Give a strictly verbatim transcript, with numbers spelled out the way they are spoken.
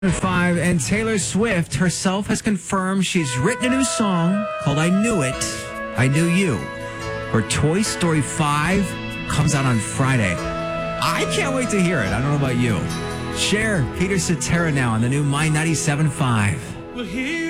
Five and Taylor Swift herself has confirmed she's written a new song called I Knew It, I Knew You. Her Toy Story five comes out on Friday. I can't wait to hear it. I don't know about you. Share Peter Cetera now on the new My ninety-seven point five.